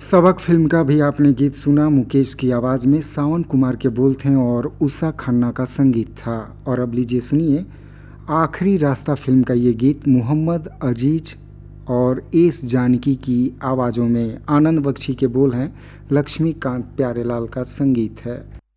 सबक फिल्म का भी आपने गीत सुना। मुकेश की आवाज़ में सावन कुमार के बोल थे और उषा खन्ना का संगीत था। और अब लीजिए सुनिए आखिरी रास्ता फिल्म का ये गीत मोहम्मद अजीज और एस जानकी की आवाज़ों में। आनंद बख्शी के बोल हैं, लक्ष्मीकांत प्यारेलाल का संगीत है।